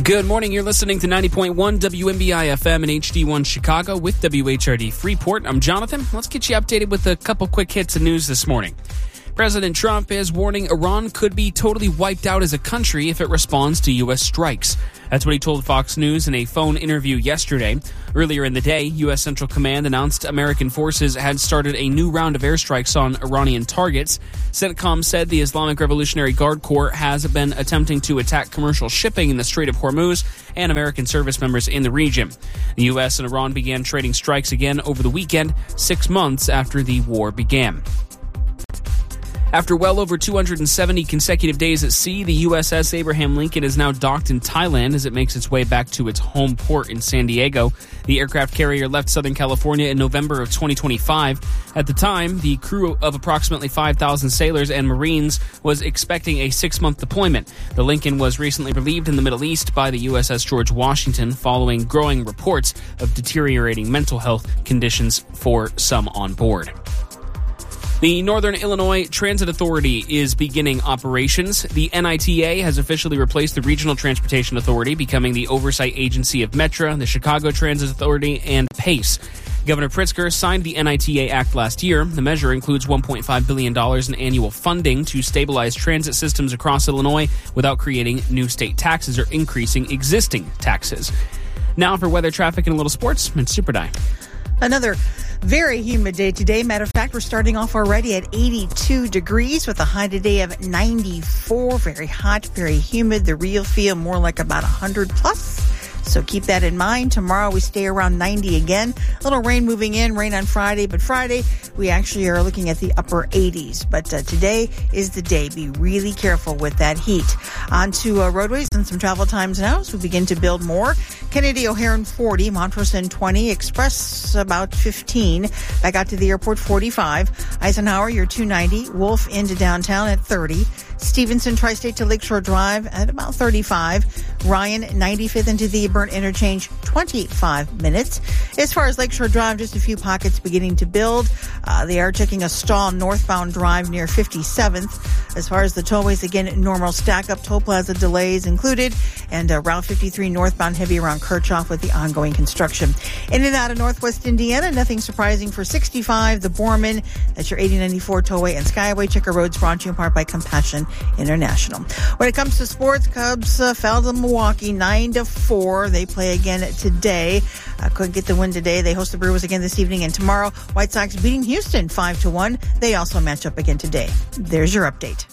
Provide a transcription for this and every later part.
Good morning. You're listening to 90.1 WMBI FM and HD1 Chicago with WHRD Freeport. I'm Jonathan. Let's get you updated with a couple quick hits of news this morning. President Trump is warning Iran could be totally wiped out as a country if it responds to U.S. strikes. That's what he told Fox News in a phone interview yesterday. Earlier in the day, U.S. Central Command announced American forces had started a new round of airstrikes on Iranian targets. CENTCOM said the Islamic Revolutionary Guard Corps has been attempting to attack commercial shipping in the Strait of Hormuz and American service members in the region. The U.S. and Iran began trading strikes again over the weekend, 6 months after the war began. After well over 270 consecutive days at sea, the USS Abraham Lincoln is now docked in Thailand as it makes its way back to its home port in San Diego. The aircraft carrier left Southern California in November of 2025. At the time, the crew of approximately 5,000 sailors and Marines was expecting a 6-month deployment. The Lincoln was recently relieved in the Middle East by the USS George Washington following growing reports of deteriorating mental health conditions for some on board. The Northern Illinois Transit Authority is beginning operations. The NITA has officially replaced the Regional Transportation Authority, becoming the oversight agency of Metra, the Chicago Transit Authority, and PACE. Governor Pritzker signed the NITA Act last year. The measure includes $1.5 billion in annual funding to stabilize transit systems across Illinois without creating new state taxes or increasing existing taxes. Now for weather, traffic, and a little sports, it's Super Di. Another very humid day today. Matter of fact, we're starting off already at 82 degrees with a high today of 94. Very hot, very humid. The real feel more like about 100 plus. So keep that in mind. Tomorrow we stay around 90 again. A little rain moving in, rain on Friday, but Friday we actually are looking at the upper 80s. But today is the day. Be really careful with that heat. On to roadways and some travel times now as we begin to build more. Kennedy O'Hare 40, Montrose End 20, Express about 15. Back out to the airport 45. Eisenhower, you're 290. Wolf into downtown at 30. Stevenson Tri-State to Lakeshore Drive at about 35. Ryan 95th into the Burnt Interchange 25 minutes. As far as Lakeshore Drive, just a few pockets beginning to build. They are checking a stall northbound drive near 57th. As far as the tollways, again, normal stack-up toll plaza delays included. And Route 53 northbound heavy around Kirchhoff with the ongoing construction. In and out of Northwest Indiana, nothing surprising for 65. The Borman, that's your 8094 tollway and Skyway. Checker roads brought to you in part by Compassion International. When it comes to sports, Cubs fell to Milwaukee 9-4. They play again today. Couldn't get the win today. They host the Brewers again this evening and tomorrow. White Sox beating Houston 5-1. They also match up again today. There's your update.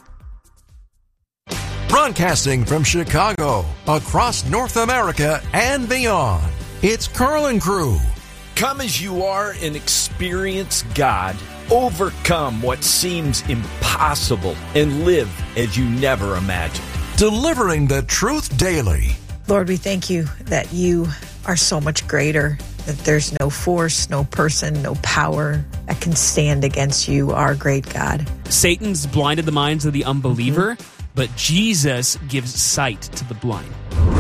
Broadcasting from Chicago, across North America and beyond, it's Carl and Crew. Come as you are and experience God. Overcome what seems impossible and live as you never imagined. Delivering the truth daily. Lord, we thank you that you are so much greater, that there's no force, no person, no power that can stand against you, our great God. Satan's blinded the minds of the unbeliever, but Jesus gives sight to the blind.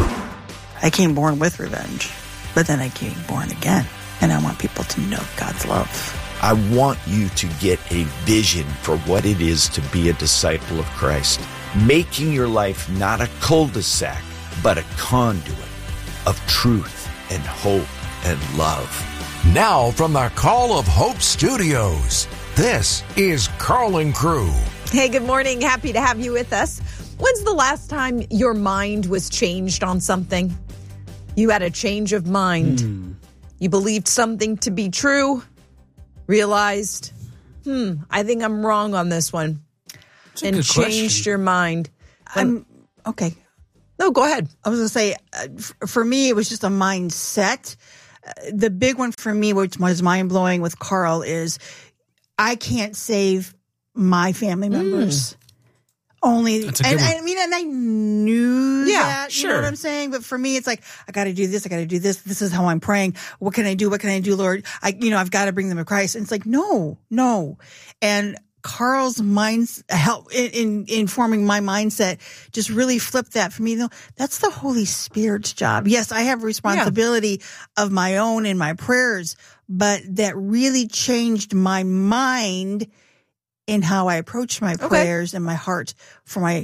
I came born with revenge, but then I came born again. And I want people to know God's love. I want you to get a vision for what it is to be a disciple of Christ, making your life not a cul-de-sac, but a conduit of truth and hope and love. Now from the Call of Hope Studios, this is Carl and Crew. Hey, good morning. Happy to have you with us. When's the last time your mind was changed on something? You had a change of mind. You believed something to be true, realized, I think I'm wrong on this one, and changed your mind. Okay. No, go ahead. I was going to say, for me, it was just a mindset. The big one for me, which was mind-blowing with Carl, is I can't save my family members. Only, and I knew that, you know what I'm saying? But for me, it's like, I got to do this. I got to do this. This is how I'm praying. What can I do? What can I do, Lord? I've got to bring them to Christ. And it's like, no. And Carl's help in forming my mindset just really flipped that for me. No, that's the Holy Spirit's job. Yes, I have responsibility of my own in my prayers, but that really changed my mind in how I approach my prayers and my heart for my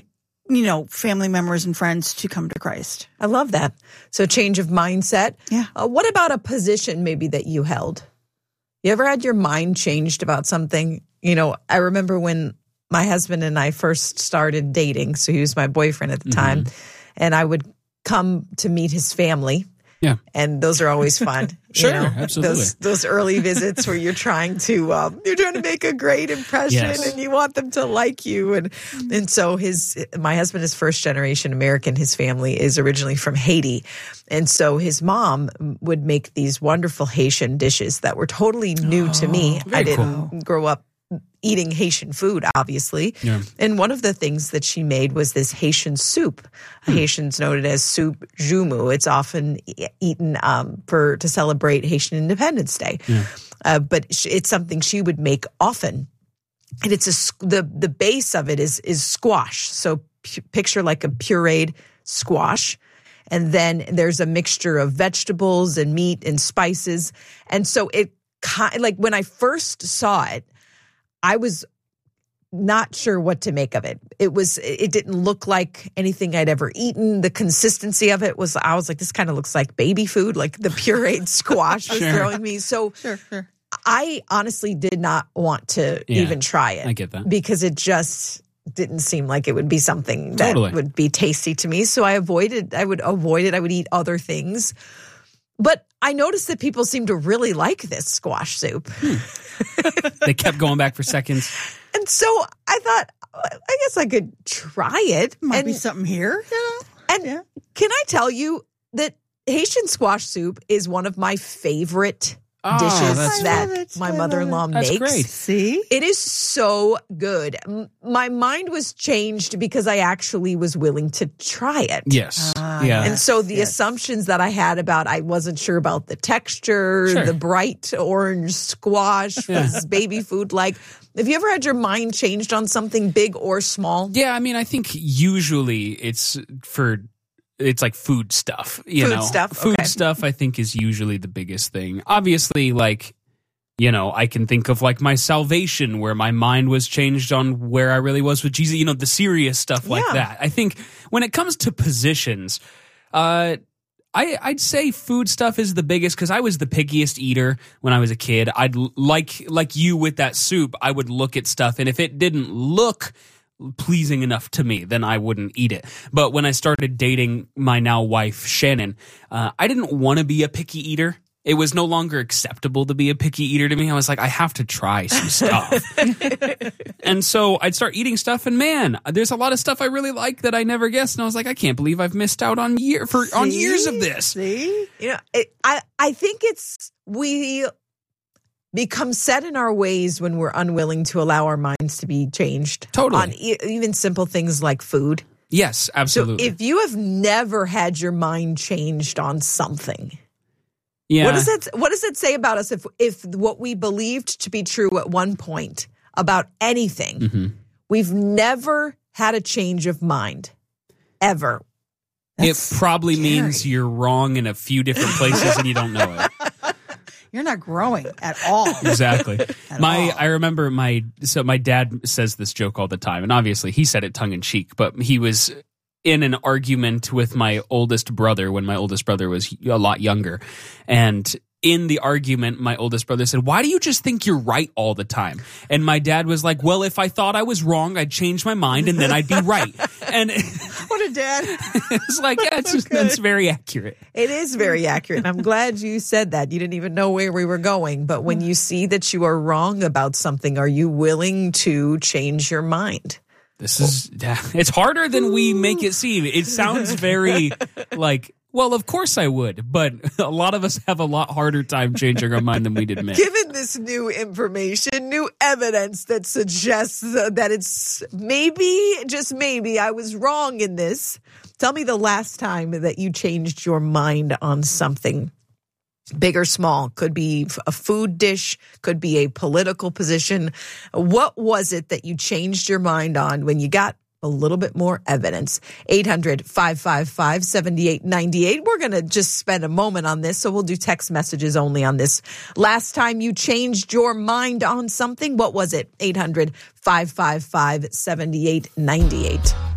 family members and friends to come to Christ. I love that. So change of mindset. Yeah. What about a position maybe that you held? You ever had your mind changed about something? I remember when my husband and I first started dating, so he was my boyfriend at the time, and I would come to meet his family. Yeah. And those are always fun. Sure, absolutely. Those early visits where you're trying to make a great impression and you want them to like you. And so my husband is first generation American. His family is originally from Haiti. And so his mom would make these wonderful Haitian dishes that were totally new to me. I didn't grow up eating Haitian food, obviously. Yeah. And one of the things that she made was this Haitian soup. Haitians know it as soup jumu. It's often eaten to celebrate Haitian Independence Day. Yeah. But it's something she would make often. And it's the base of it is squash. So picture like a pureed squash. And then there's a mixture of vegetables and meat and spices. And so when I first saw it, I was not sure what to make of it. It didn't look like anything I'd ever eaten. The consistency of it I was like, this kind of looks like baby food, like the pureed squash was throwing me. So sure. I honestly did not want to even try it. I get that. Because it just didn't seem like it would be something that would be tasty to me. So I would avoid it. I would eat other things. But I noticed that people seem to really like this squash soup. They kept going back for seconds. And so I thought, I guess I could try it. Might be something here. And can I tell you that Haitian squash soup is one of my favorite dishes that my mother-in-law makes. That's great. See? It is so good. My mind was changed because I actually was willing to try it. Yes. And so the assumptions that I had I wasn't sure about the texture, the bright orange squash, was baby food like. Have you ever had your mind changed on something big or small? Yeah, I mean, I think usually it's like food stuff, Food stuff, I think, is usually the biggest thing. Obviously, I can think of like my salvation, where my mind was changed on where I really was with Jesus, the serious stuff like that. I think when it comes to positions, I'd say food stuff is the biggest, because I was the pickiest eater when I was a kid. I'd like you with that soup, I would look at stuff, and if it didn't look pleasing enough to me, then I wouldn't eat it. But when I started dating my now wife, Shannon, I didn't want to be a picky eater. It was no longer acceptable to be a picky eater to me. I was like, I have to try some stuff. And so I'd start eating stuff, and man, there's a lot of stuff I really like that I never guessed. And I was like, I can't believe I've missed out on years of this. See? I think we become set in our ways when we're unwilling to allow our minds to be changed. Totally. On even simple things like food. Yes, absolutely. So if you have never had your mind changed on something, what does it say about us if what we believed to be true at one point about anything, we've never had a change of mind, ever? It probably means you're wrong in a few different places and you don't know it. You're not growing at all. Exactly. I remember my dad says this joke all the time, and obviously he said it tongue in cheek, but he was in an argument with my oldest brother when my oldest brother was a lot younger. And in the argument, my oldest brother said, "Why do you just think you're right all the time?" And my dad was like, "Well, if I thought I was wrong, I'd change my mind and then I'd be right." And what a dad. It's like, that's very accurate. It is very accurate. I'm glad you said that. You didn't even know where we were going. But when you see that you are wrong about something, are you willing to change your mind? It's harder than we make it seem. It sounds very like, well, of course I would, but a lot of us have a lot harder time changing our mind than we'd admit. Given this new information, new evidence that suggests that it's maybe, just maybe, I was wrong in this, tell me the last time that you changed your mind on something. Big or small, could be a food dish, could be a political position. What was it that you changed your mind on when you got a little bit more evidence? 800-555-7898. We're going to just spend a moment on this, so we'll do text messages only on this. Last time you changed your mind on something, what was it? 800-555-7898.